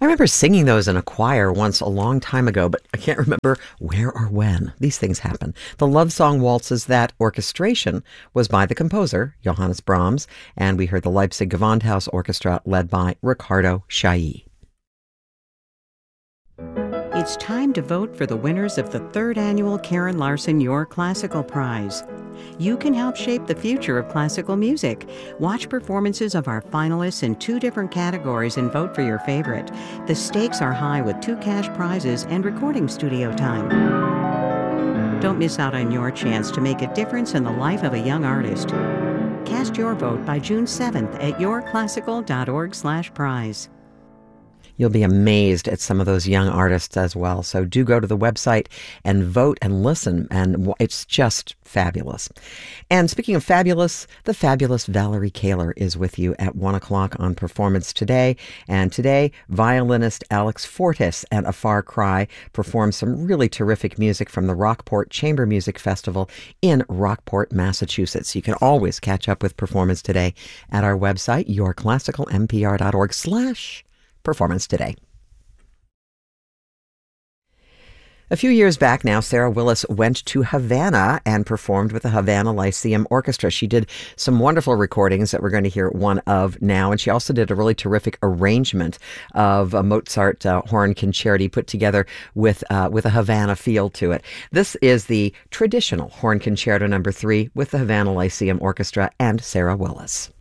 I remember singing those in a choir once a long time ago, but I can't remember where or when. These things happen. The love song waltzes, that orchestration was by the composer, Johannes Brahms, and we heard the Leipzig Gewandhaus Orchestra led by Riccardo Chailly. It's time to vote for the winners of the 3rd annual Karen Larson Your Classical Prize. You can help shape the future of classical music. Watch performances of our finalists in 2 different categories and vote for your favorite. The stakes are high with 2 cash prizes and recording studio time. Don't miss out on your chance to make a difference in the life of a young artist. Cast your vote by June 7th at yourclassical.org/prize. You'll be amazed at some of those young artists as well. So do go to the website and vote and listen, and it's just fabulous. And speaking of fabulous, the fabulous Valerie Kaler is with you at 1 o'clock on Performance Today. And today, violinist Alex Fortis and A Far Cry perform some really terrific music from the Rockport Chamber Music Festival in Rockport, Massachusetts. You can always catch up with Performance Today at our website, yourclassicalmpr.org/Performance Today. A few years back now, Sarah Willis went to Havana and performed with the Havana Lyceum Orchestra. She did some wonderful recordings that we're going to hear one of now, and she also did a really terrific arrangement of a Mozart horn concerto put together with a Havana feel to it. This is the traditional Horn Concerto No. 3 with the Havana Lyceum Orchestra and Sarah Willis.